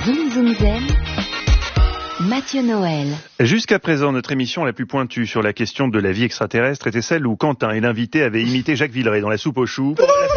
Zoom Zoom Zen, Mathieu Noël. Jusqu'à présent, notre émission la plus pointue sur la question de la vie extraterrestre était celle où Quentin et l'invité avaient imité Jacques Villeray dans la soupe aux choux.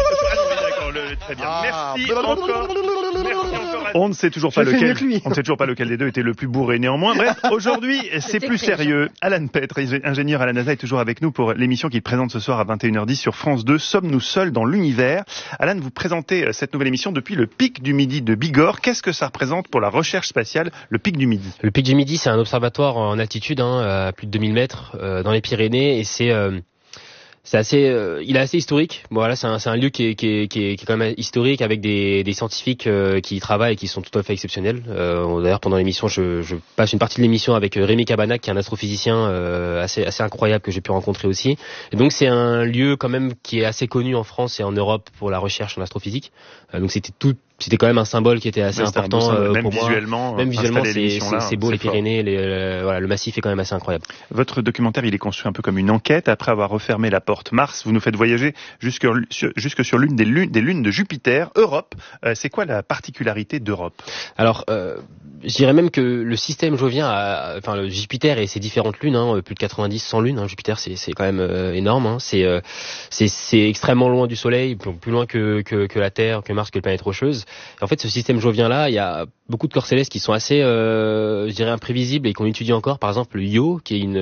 Très bien. Merci encore. On ne sait toujours pas lequel des deux était le plus bourré. Néanmoins, bref, aujourd'hui, c'est plus sérieux. Alan Petre, ingénieur à la NASA, est toujours avec nous pour l'émission qu'il présente ce soir à 21h10 sur France 2. Sommes-nous seuls dans l'univers? Alan, vous présentez cette nouvelle émission depuis le Pic du Midi de Bigorre. Qu'est-ce que ça représente pour la recherche spatiale, le Pic du Midi? Le Pic du Midi, c'est un observatoire en altitude, à plus de 2000 mètres, dans les Pyrénées, et c'est assez, il est assez historique. Bon, voilà, c'est un lieu qui est quand même historique, avec des scientifiques qui y travaillent et qui sont tout à fait exceptionnels. D'ailleurs, pendant l'émission, je passe une partie de l'émission avec Rémi Cabanac, qui est un astrophysicien assez incroyable que j'ai pu rencontrer aussi. Et donc, c'est un lieu quand même qui est assez connu en France et en Europe pour la recherche en astrophysique. Donc, c'était quand même un symbole qui était assez important même pour visuellement, moi. Même visuellement, c'est beau, les Pyrénées, voilà, le massif est quand même assez incroyable. Votre documentaire, il est construit un peu comme une enquête. Après avoir refermé la porte Mars, vous nous faites voyager jusque sur l'une des lunes de Jupiter, Europe. C'est quoi la particularité d'Europe? Alors, je dirais même que le système jovien, le Jupiter et ses différentes lunes, plus de 90, 100 lunes. Jupiter, c'est quand même énorme. C'est extrêmement loin du Soleil, plus loin que la Terre, que Mars, que les planètes rocheuses. Et en fait, ce système jovien-là, il y a beaucoup de corps célestes qui sont assez, je dirais, imprévisibles et qu'on étudie encore. Par exemple, le Io, qui est une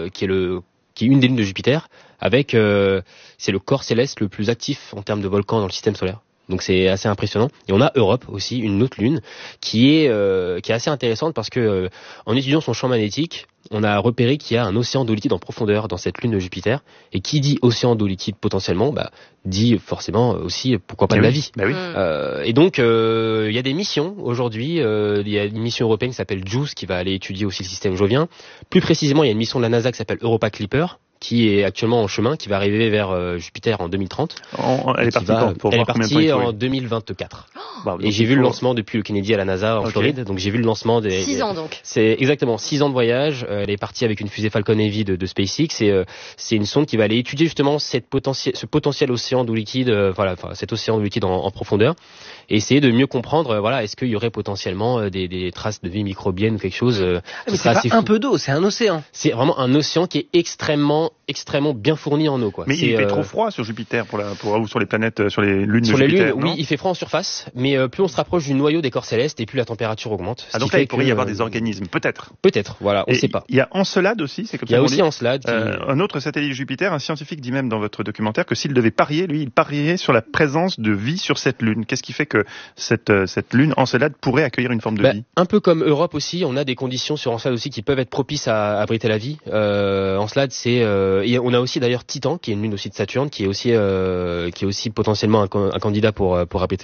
des lunes de Jupiter, c'est le corps céleste le plus actif en termes de volcans dans le système solaire. Donc c'est assez impressionnant. Et on a Europe aussi, une autre lune qui est assez intéressante parce que en étudiant son champ magnétique, on a repéré qu'il y a un océan d'eau liquide en profondeur dans cette lune de Jupiter. Et qui dit océan d'eau liquide potentiellement, dit forcément aussi pourquoi pas de la vie. Oui. Et donc il y a des missions aujourd'hui. Il y a une mission européenne qui s'appelle JUICE qui va aller étudier aussi le système jovien. Plus précisément, il y a une mission de la NASA qui s'appelle Europa Clipper, qui est actuellement en chemin, qui va arriver vers Jupiter en 2030. Elle est partie en 2024. Et j'ai vu le lancement depuis le Kennedy à la NASA en Floride. Donc j'ai vu le lancement 6 ans donc. C'est exactement 6 ans de voyage. Elle est partie avec une fusée Falcon Heavy de SpaceX. Et c'est une sonde qui va aller étudier justement ce potentiel océan d'eau liquide, cet océan d'eau liquide en profondeur, et essayer de mieux comprendre, est-ce qu'il y aurait potentiellement des traces de vie microbienne ou quelque chose. Mais c'est pas un peu d'eau, c'est un océan. C'est vraiment un océan qui est extrêmement bien fourni en eau, quoi. Mais il fait trop froid sur Jupiter ou sur les planètes, sur les lunes de Jupiter. Sur les lunes, oui, il fait froid en surface, mais plus on se rapproche du noyau des corps célestes et plus la température augmente. Donc là, il pourrait y avoir des organismes, peut-être. Peut-être, voilà, on ne sait pas. Il y a Encelade aussi, c'est comme ça. Il y a aussi Encelade. Un autre satellite de Jupiter, un scientifique dit même dans votre documentaire que s'il devait parier, lui, il parierait sur la présence de vie sur cette lune. Qu'est-ce qui fait que cette lune, Encelade, pourrait accueillir une forme de vie? Un peu comme Europe aussi, on a des conditions sur Encelade aussi qui peuvent être propices à abriter la vie. Encelade, et on a aussi d'ailleurs Titan, qui est une lune aussi de Saturne, qui est aussi potentiellement un candidat pour abriter